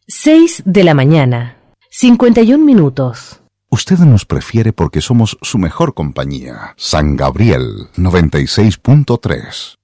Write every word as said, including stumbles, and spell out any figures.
Seis de la mañana, cincuenta y un minutos. Usted nos prefiere porque somos su mejor compañía. San Gabriel noventa y seis punto tres.